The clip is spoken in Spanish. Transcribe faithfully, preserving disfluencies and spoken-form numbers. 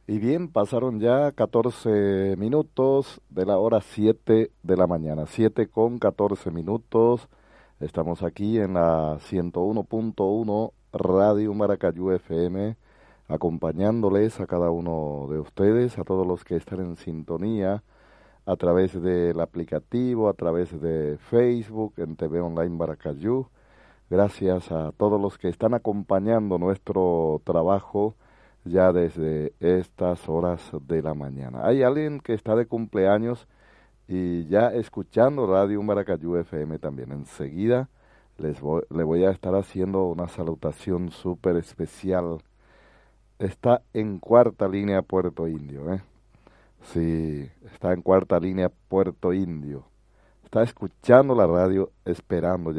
Y bien, pasaron ya catorce minutos de la hora siete de la mañana, siete con catorce minutos. Estamos aquí en la ciento uno punto uno Radio Maracayú F M, acompañándoles a cada uno de ustedes, a todos los que están en sintonía, a través del aplicativo, a través de Facebook, en T V Online Maracayú. Gracias a todos los que están acompañando nuestro trabajo ya desde estas horas de la mañana. Hay alguien que está de cumpleaños y ya escuchando Radio Maracayú F M también. Enseguida les voy, le voy a estar haciendo una salutación súper especial. Está en cuarta línea Puerto Indio, ¿eh? Sí, está en cuarta línea Puerto Indio. Está escuchando la radio, esperando ya.